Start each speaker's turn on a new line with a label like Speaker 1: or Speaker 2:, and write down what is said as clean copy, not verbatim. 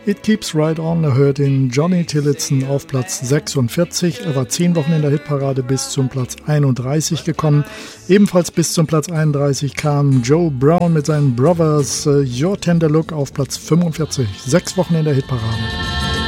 Speaker 1: It Keeps Right On hört den Johnny Tillotson auf Platz 46. Er war 10 Wochen in der Hitparade bis zum Platz 31 gekommen. Ebenfalls bis zum Platz 31 kam Joe Brown mit seinen Brothers Your Tender Look auf Platz 45. 6 Wochen in der Hitparade.